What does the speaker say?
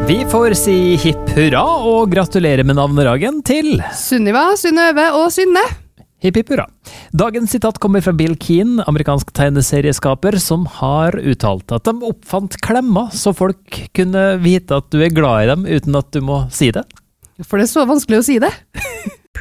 Vi får si hipp hurra og gratulere med navnedagen til Sunniva, Synnøve og Synne. hipp hipp hurra. Dagens sitat kommer fra Bill Keane, amerikansk tegneserieskaper, som har uttalt at de oppfant klemmer så folk kunne vite at du er glad i dem uten at du må si det. For det er så vanskelig å si det.